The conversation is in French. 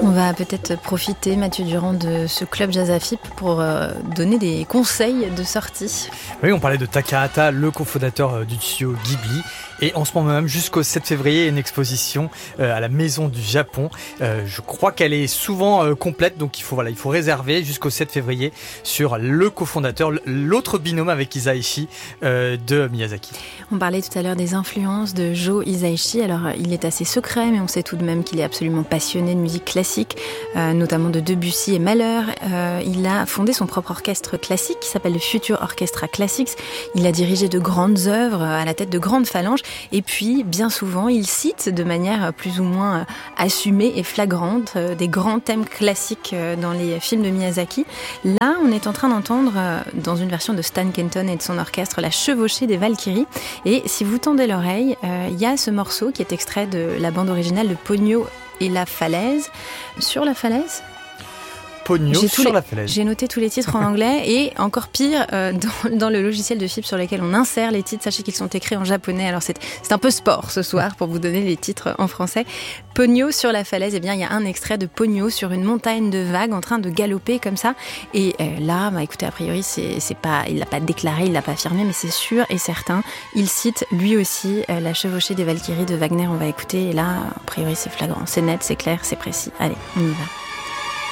On va peut-être profiter, Mathieu Durand, de ce club Jazz AFIP pour donner des conseils de sortie. Oui, on parlait de Takahata, le cofondateur du studio Ghibli. Et en ce moment même, jusqu'au 7 février, il y a une exposition à la Maison du Japon. Je crois qu'elle est souvent complète, donc il faut réserver jusqu'au 7 février sur le cofondateur, l'autre binôme avec Hisaishi de Miyazaki. On parlait tout à l'heure des influences de Joe Hisaishi. Alors, il est assez secret, mais on sait tout de même qu'il est absolument passionné de musique classique, notamment de Debussy et Mahler. Il a fondé son propre orchestre classique qui s'appelle le Future Orchestra Classics. Il a dirigé de grandes œuvres à la tête de grandes phalanges. Et puis, bien souvent, il cite de manière plus ou moins assumée et flagrante des grands thèmes classiques dans les films de Miyazaki. Là, on est en train d'entendre, dans une version de Stan Kenton et de son orchestre, La Chevauchée des Valkyries. Et si vous tendez l'oreille, il y a ce morceau qui est extrait de la bande originale de Ponyo et la falaise. Sur la falaise ? Ponyo sur la falaise. J'ai noté tous les titres en anglais et encore pire, dans le logiciel de FIP sur lequel on insère les titres, sachez qu'ils sont écrits en japonais. Alors c'est un peu sport ce soir pour vous donner les titres en français. Ponyo sur la falaise, eh bien il y a un extrait de Ponyo sur une montagne de vagues en train de galoper comme ça. Et là, écoutez, a priori c'est pas, il l'a pas déclaré, il l'a pas affirmé, mais c'est sûr et certain. Il cite lui aussi La Chevauchée des Valkyries de Wagner. On va écouter et là, a priori c'est flagrant, c'est net, c'est clair, c'est précis. Allez, on y va.